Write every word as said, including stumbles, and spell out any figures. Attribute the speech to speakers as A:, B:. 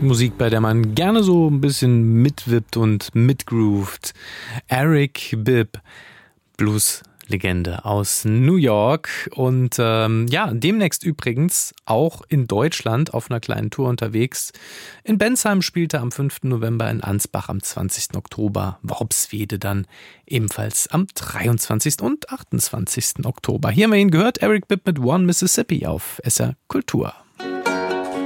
A: Musik, bei der man gerne so ein bisschen mitwippt und mitgroovt. Eric Bibb, Blues-Legende aus New York und ähm, ja, demnächst übrigens auch in Deutschland auf einer kleinen Tour unterwegs. In Bensheim spielte am fünften November, in Ansbach am zwanzigsten Oktober, Worpswede dann ebenfalls am dreiundzwanzigsten und achtundzwanzigsten Oktober. Hier haben wir ihn gehört, Eric Bibb mit One Mississippi auf S R Kultur.